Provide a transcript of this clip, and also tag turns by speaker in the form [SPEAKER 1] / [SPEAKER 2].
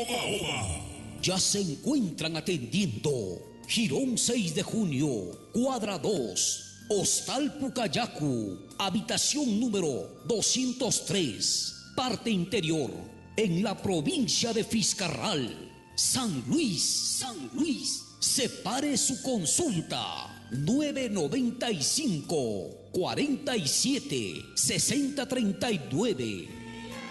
[SPEAKER 1] Oba, oba.
[SPEAKER 2] Ya se encuentran atendiendo. Girón 6 de junio, cuadra 2, Hostal Pucayacu, habitación número 203, parte interior, en la provincia de Fiscarral, San Luis. Separe su consulta 995 47 6039.